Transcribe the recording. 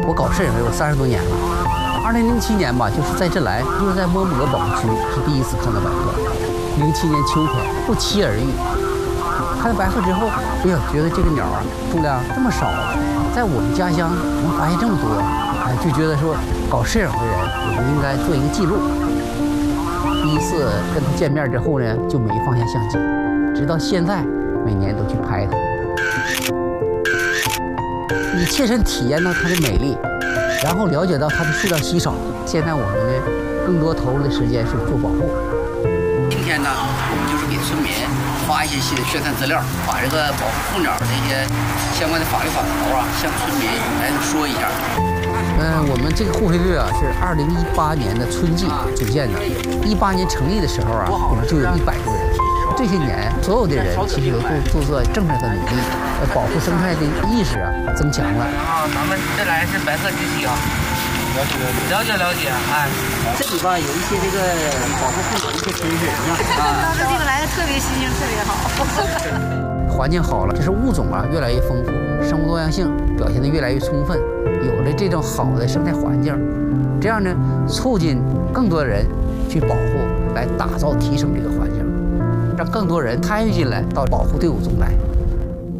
我搞摄影有30多年了。2007年吧，就是在这来，就是在摸摸保护区是第一次看到白鹤。07年秋天不期而遇，看到白鹤之后，哎呀，觉得这个鸟啊数量这么少，在我们家乡能发现这么多，哎，就觉得说搞摄影的人我们应该做一个记录。第一次跟他见面之后呢，就没放下相机，直到现在每年都去拍它。你切身体验到它的美丽，然后了解到它的数量稀少。现在我们呢，更多投入的时间是做保护。今天呢，我们就是给村民发一些宣传资料，把这个保护候鸟的一些相关的法律法条啊，向村民来说一下。我们这个护飞队啊，是2018年的春季组建的。18年成立的时候啊，我们就有100多人。这些年，所有的人其实都做正确的努力，保护生态的意识啊增强了。 咱们这来是白鹤之息啊，了解，哎， 这里吧有一些这个保护候鸟的一些知识， 当时这个来的特别心情特别好。 环境好了，就是物种啊越来越丰富，生物多样性表现得越来越充分，有了这种好的生态环境，这样呢促进更多人去保护，来打造提升这个环境，让更多人参与进来到保护队伍中来。